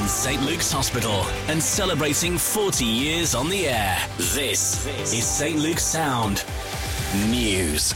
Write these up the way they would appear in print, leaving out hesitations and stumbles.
on St Luke's Hospital and celebrating 40 years on the air. This is St Luke's Sound News.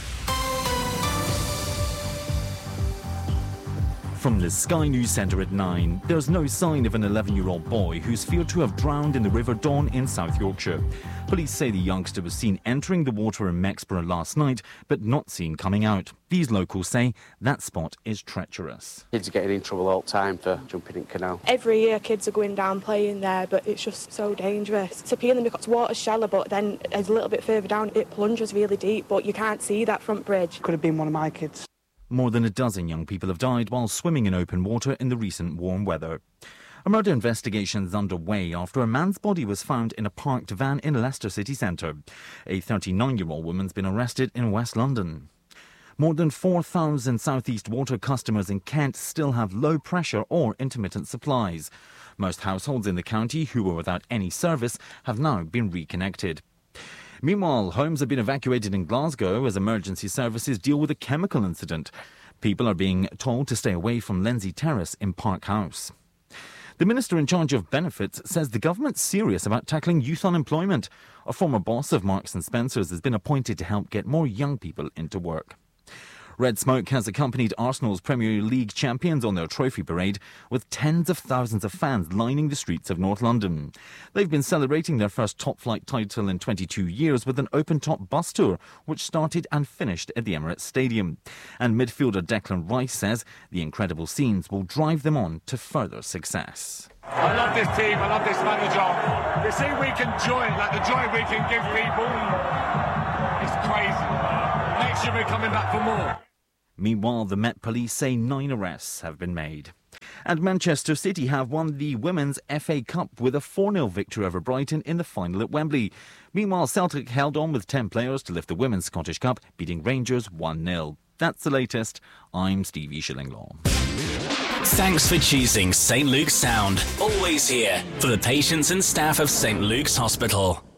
From the Sky News Centre at 9, there's no sign of an 11-year-old boy who's feared to have drowned in the River Don in South Yorkshire. Police say the youngster was seen entering the water in Mexborough last night, but not seen coming out. These locals say that spot is treacherous. Kids are getting in trouble all the time for jumping in canal. Every year kids are going down playing there, but it's just so dangerous. To pee in them because water's shallow, but then a little bit further down it plunges really deep, but you can't see that front bridge. Could have been one of my kids. More than a dozen young people have died while swimming in open water in the recent warm weather. A murder investigation is underway after a man's body was found in a parked van in Leicester city centre. A 39-year-old woman's been arrested in West London. More than 4,000 South East Water customers in Kent still have low pressure or intermittent supplies. Most households in the county who were without any service have now been reconnected. Meanwhile, homes have been evacuated in Glasgow as emergency services deal with a chemical incident. People are being told to stay away from Lindsay Terrace in Park House. The Minister in charge of benefits says the government's serious about tackling youth unemployment. A former boss of Marks & Spencer's has been appointed to help get more young people into work. Red Smoke has accompanied Arsenal's Premier League champions on their trophy parade with tens of thousands of fans lining the streets of North London. They've been celebrating their first top-flight title in 22 years with an open-top bus tour, which started and finished at the Emirates Stadium. And midfielder Declan Rice says the incredible scenes will drive them on to further success. I love this team, I love this manager. You see, we can joy, like the joy we can give people. It's crazy. Next year we're coming back for more. Meanwhile, the Met Police say 9 arrests have been made. And Manchester City have won the Women's FA Cup with a 4-0 victory over Brighton in the final at Wembley. Meanwhile, Celtic held on with 10 players to lift the Women's Scottish Cup, beating Rangers 1-0. That's the latest. I'm Stevie Shillinglaw. Thanks for choosing St Luke's Sound. Always here for the patients and staff of St Luke's Hospital.